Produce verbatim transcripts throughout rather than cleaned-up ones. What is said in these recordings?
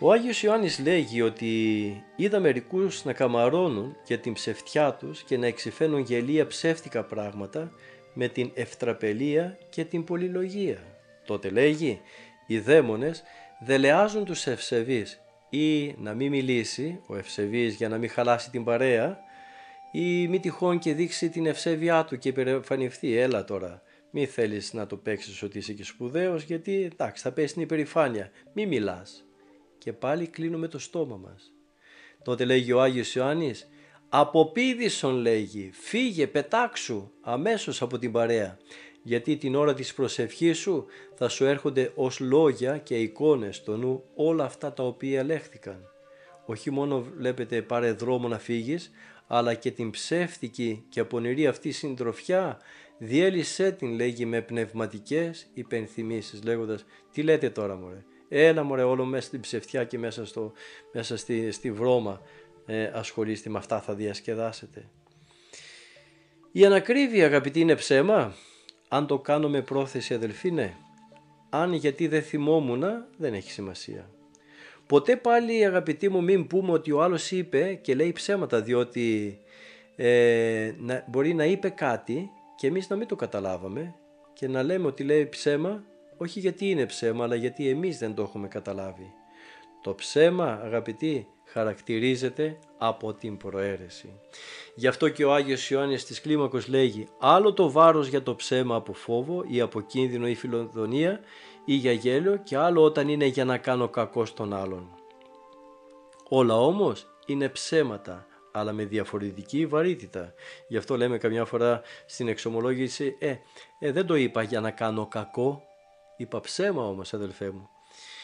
Ο Άγιος Ιωάννης λέγει ότι είδα μερικούς να καμαρώνουν για την ψευτιά τους και να εξυφαίνουν γελία ψεύτικα πράγματα με την ευτραπελία και την πολυλογία. Τότε λέγει, οι δαίμονες δελεάζουν τους ευσεβείς, ή να μην μιλήσει ο ευσεβής για να μην χαλάσει την παρέα, ή μη τυχόν και δείξει την ευσέβειά του και υπερηφανευτεί. Έλα τώρα, μη θέλεις να το παίξεις ότι είσαι και σπουδαίος, γιατί εντάξει θα πέσει την υπερηφάνεια, μη μιλάς. Και πάλι κλείνουμε το στόμα μας. Τότε λέγει ο Άγιος Ιωάννης, αποπήδησον λέγει, φύγε, πετάξου αμέσως από την παρέα, γιατί την ώρα της προσευχής σου θα σου έρχονται ως λόγια και εικόνες στο νου όλα αυτά τα οποία λέχθηκαν. Όχι μόνο βλέπετε πάρε δρόμο να φύγεις, αλλά και την ψεύτικη και απονηρή αυτή συντροφιά διέλυσέ την, λέγει, με πνευματικές υπενθυμίσεις, λέγοντας, τι λέτε τώρα μωρέ, έλα μωρέ όλο μέσα στην ψευτιά και μέσα, στο, μέσα στη, στη βρώμα ε, ασχολείστε, με αυτά θα διασκεδάσετε. Η ανακρίβεια, αγαπητοί, είναι ψέμα? Αν το κάνω με πρόθεση, αδελφοί, ναι. Αν γιατί δεν θυμόμουνα, δεν έχει σημασία. Ποτέ πάλι, αγαπητοί μου, μην πούμε ότι ο άλλος είπε και λέει ψέματα, διότι ε, να, μπορεί να είπε κάτι και εμείς να μην το καταλάβαμε και να λέμε ότι λέει ψέμα, όχι γιατί είναι ψέμα, αλλά γιατί εμείς δεν το έχουμε καταλάβει. Το ψέμα, αγαπητοί, χαρακτηρίζεται από την προαίρεση. Γι' αυτό και ο Άγιος Ιωάννης της Κλίμακος λέγει, άλλο το βάρος για το ψέμα από φόβο ή από κίνδυνο ή φιλοδονία ή για γέλιο, και άλλο όταν είναι για να κάνω κακό στον άλλον. Όλα όμως είναι ψέματα, αλλά με διαφορετική βαρύτητα. Γι' αυτό λέμε καμιά φορά στην εξομολόγηση, ε, ε δεν το είπα για να κάνω κακό, είπα ψέμα όμως, αδελφέ μου.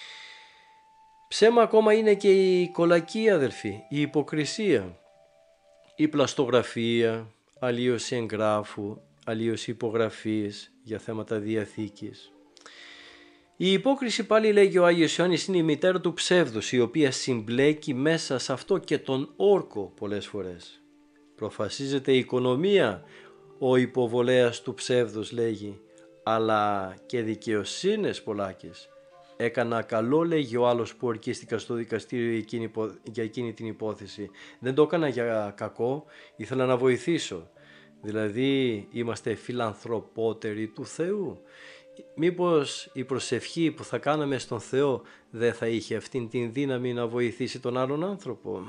Ψέμα ακόμα είναι και η κολακία, αδελφοί, η υποκρισία, η πλαστογραφία, αλλίωση εγγράφου, αλλίωση υπογραφής για θέματα διαθήκης. Η υπόκριση, πάλι λέγει ο Άγιος Ιωάννης, είναι η μητέρα του ψεύδους, η οποία συμπλέκει μέσα σε αυτό και τον όρκο πολλές φορές. Προφασίζεται η οικονομία, ο υποβολέας του ψεύδους, λέγει, αλλά και δικαιοσύνες πολλάκες. Έκανα καλό, λέγει ο άλλος που ορκίστηκα στο δικαστήριο για εκείνη την υπόθεση. Δεν το έκανα για κακό, ήθελα να βοηθήσω. Δηλαδή είμαστε φιλανθρωπότεροι του Θεού. Μήπως η προσευχή που θα κάναμε στον Θεό δεν θα είχε αυτήν την δύναμη να βοηθήσει τον άλλον άνθρωπο?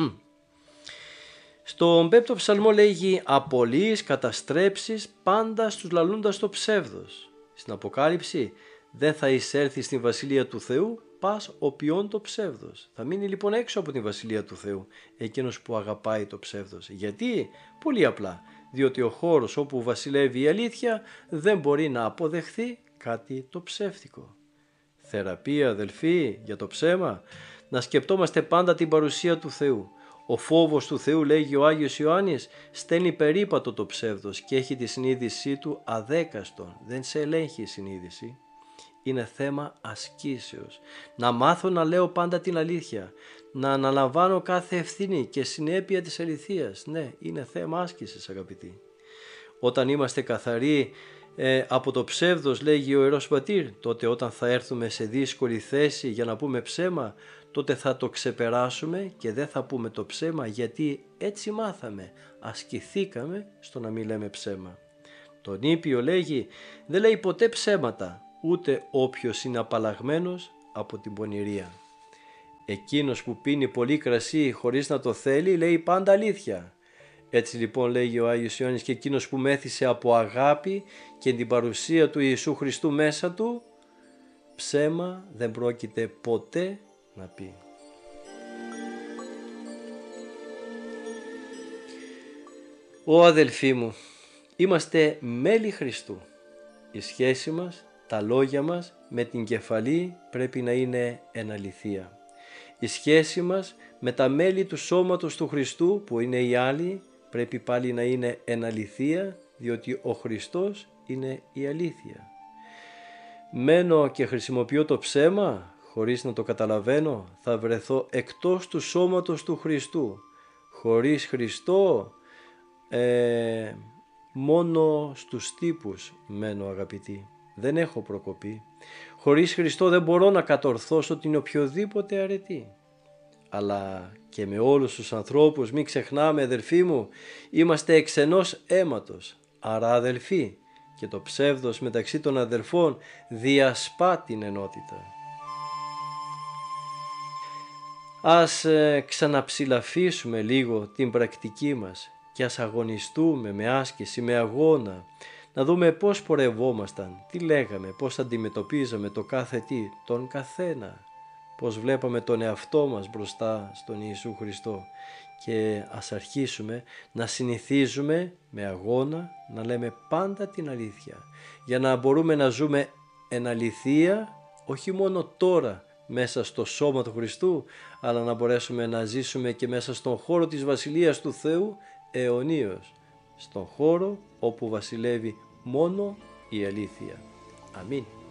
Στον πέμπτο ψαλμό λέγει απολύεις, καταστρέψεις πάντα στους λαλούντας το ψεύδος. Στην Αποκάλυψη, δεν θα εισέλθει στην Βασιλεία του Θεού πας οποιών το ψεύδος. Θα μείνει λοιπόν έξω από την Βασιλεία του Θεού εκείνος που αγαπάει το ψεύδος. Γιατί? Πολύ απλά, διότι ο χώρος όπου βασιλεύει η αλήθεια δεν μπορεί να αποδεχθεί κάτι το ψεύτικο. Θεραπεία, αδελφοί, για το ψέμα, να σκεπτόμαστε πάντα την παρουσία του Θεού. Ο φόβος του Θεού, λέγει ο Άγιος Ιωάννης, στέλνει περίπατο το ψεύδος και έχει τη συνείδησή του αδέκαστον. Δεν σε ελέγχει η συνείδηση. Είναι θέμα ασκήσεως. Να μάθω να λέω πάντα την αλήθεια. Να αναλαμβάνω κάθε ευθύνη και συνέπεια της αληθείας. Ναι, είναι θέμα άσκησης, αγαπητοί. Όταν είμαστε καθαροί ε, από το ψεύδος, λέγει ο Ιερός Πατήρ, τότε όταν θα έρθουμε σε δύσκολη θέση για να πούμε ψέμα, τότε θα το ξεπεράσουμε και δεν θα πούμε το ψέμα, γιατί έτσι μάθαμε, ασκηθήκαμε στο να μην λέμε ψέμα. Τον Ήπιο λέγει, δεν λέει ποτέ ψέματα, ούτε όποιος είναι απαλλαγμένος από την πονηρία. Εκείνος που πίνει πολύ κρασί χωρίς να το θέλει, λέει πάντα αλήθεια. Έτσι λοιπόν, λέγει ο Άγιος Ιωάννης, και εκείνος που μέθησε από αγάπη και την παρουσία του Ιησού Χριστού μέσα του, ψέμα δεν πρόκειται ποτέ να πει. Ω αδελφοί μου, είμαστε μέλη Χριστού. Η σχέση μας, τα λόγια μας με την κεφαλή πρέπει να είναι εν αληθεία. Η σχέση μας με τα μέλη του σώματος του Χριστού που είναι οι άλλοι πρέπει πάλι να είναι εν αληθεία, διότι ο Χριστός είναι η αλήθεια. Μένω και χρησιμοποιώ το ψέμα χωρίς να το καταλαβαίνω, θα βρεθώ εκτός του σώματος του Χριστού. Χωρίς Χριστό ε, μόνο στους τύπους μένω, αγαπητοί. Δεν έχω προκοπή. Χωρίς Χριστό δεν μπορώ να κατορθώσω την οποιοδήποτε αρετή. Αλλά και με όλους τους ανθρώπους, μην ξεχνάμε αδελφοί μου, είμαστε εξ ενός αίματος, άρα αδελφοί, και το ψεύδος μεταξύ των αδελφών διασπά την ενότητα. Ας ε, ξαναψηλαφίσουμε λίγο την πρακτική μας και ας αγωνιστούμε με άσκηση, με αγώνα, να δούμε πώς πορευόμασταν, τι λέγαμε, πώς αντιμετωπίζαμε το κάθε τι, τον καθένα, πώς βλέπαμε τον εαυτό μας μπροστά στον Ιησού Χριστό, και ας αρχίσουμε να συνηθίζουμε με αγώνα να λέμε πάντα την αλήθεια, για να μπορούμε να ζούμε εν αληθεία, όχι μόνο τώρα μέσα στο σώμα του Χριστού, αλλά να μπορέσουμε να ζήσουμε και μέσα στον χώρο της Βασιλείας του Θεού αιωνίως, στον χώρο όπου βασιλεύει μόνο η αλήθεια. Αμήν.